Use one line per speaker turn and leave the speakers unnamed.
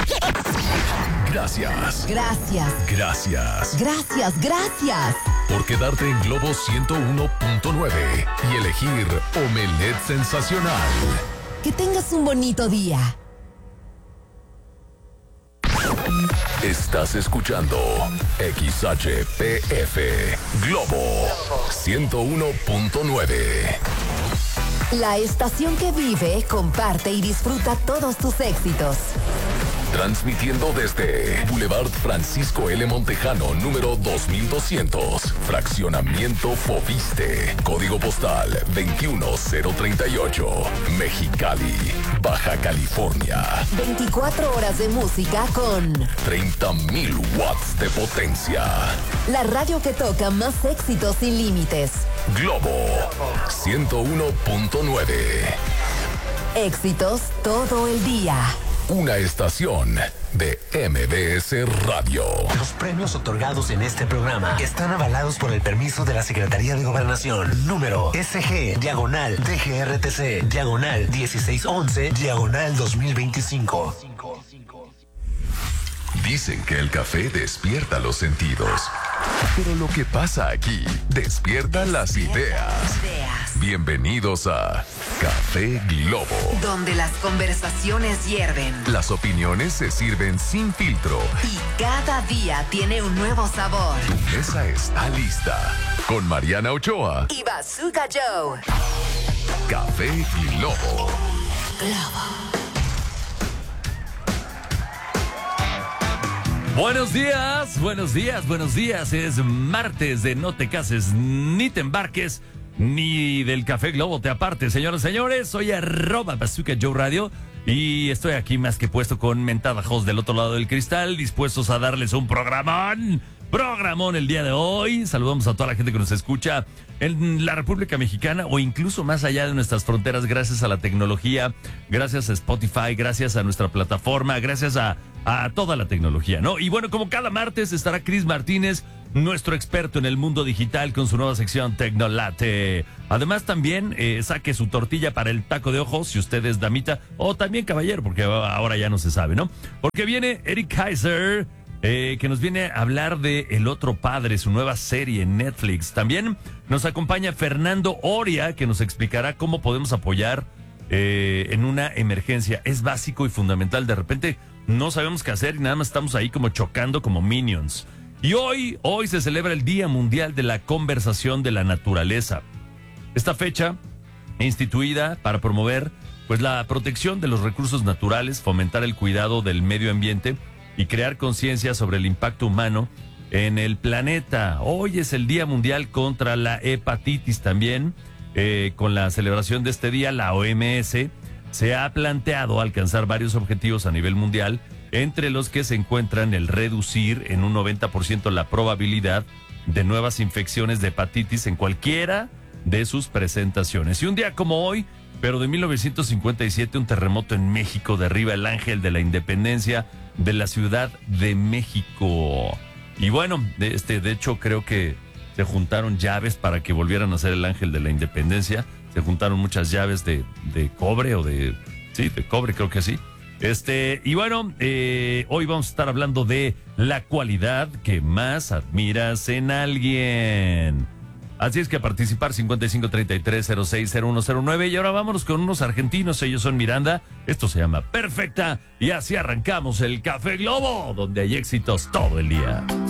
Gracias.
Gracias.
Gracias.
Gracias, gracias.
Por quedarte en Globo 101.9 y elegir Omelette Sensacional.
Que tengas un bonito día.
Estás escuchando XHPF Globo 101.9.
La estación que vive, comparte y disfruta todos tus éxitos.
Transmitiendo desde Boulevard Francisco L. Montejano, número 2200, Fraccionamiento Fobiste, Código Postal 21038, Mexicali, Baja California.
24 horas de música con
30,000 watts de potencia.
la radio que toca más éxitos sin límites.
Globo 101.9.
Éxitos todo el día.
Una estación de MBS Radio.
Los premios otorgados en este programa están avalados por el permiso de la Secretaría de Gobernación. Número SG/DGRTC/1611/2025.
Dicen que el café despierta los sentidos. Pero lo que pasa aquí despierta las ideas. Bienvenidos a Café Globo,
Donde las conversaciones hierven.
las opiniones se sirven sin filtro.
Y cada día tiene un nuevo sabor.
Tu mesa está lista. Con Mariana Ochoa,
Y Bazooka Joe.
Café Globo.
Buenos días, buenos días, buenos días. Es martes de No te cases ni te embarques, ni del Café Globo te apartes. Señoras y señores, soy @Bazooka Joe Radio y estoy aquí más que puesto con mentajos del otro lado del cristal, dispuestos a darles un programón el día de hoy. Saludamos a toda la gente que nos escucha en la República Mexicana o incluso más allá de nuestras fronteras, gracias a la tecnología, gracias a Spotify, gracias a nuestra plataforma, gracias a toda la tecnología, ¿no? Y bueno, como cada martes estará Chris Martínez, nuestro experto en el mundo digital, con su nueva sección Tecnolate. Además también saque su tortilla para el taco de ojos, si usted es damita o también caballero, porque ahora ya no se sabe, ¿no? Porque viene Eric Kaiser, que nos viene a hablar de El Otro Padre, su nueva serie en Netflix. También nos acompaña Fernando Oria, que nos explicará cómo podemos apoyar en una emergencia. Es básico y fundamental. De repente no sabemos qué hacer y nada más estamos ahí como chocando como minions. Y hoy se celebra el Día Mundial de la Conversación de la Naturaleza. Esta fecha, instituida para promover pues la protección de los recursos naturales, fomentar el cuidado del medio ambiente y crear conciencia sobre el impacto humano en el planeta. Hoy es el Día Mundial contra la Hepatitis también. Con la celebración de este día, la OMS se ha planteado alcanzar varios objetivos a nivel mundial, entre los que se encuentran el reducir en un 90% la probabilidad de nuevas infecciones de hepatitis en cualquiera de sus presentaciones. Y un día como hoy, pero de 1957, un terremoto en México derriba el ángel de la independencia de la Ciudad de México. Y bueno, de hecho creo que se juntaron llaves para que volvieran a ser el ángel de la independencia. Se juntaron muchas llaves de cobre o de cobre, creo que sí. Y bueno, hoy vamos a estar hablando de la cualidad que más admiras en alguien. Así es que a participar 5533060109. Y ahora vámonos con unos argentinos. Ellos son Miranda. Esto se llama Perfecta. Y así arrancamos el Café Globo, donde hay éxitos todo el día.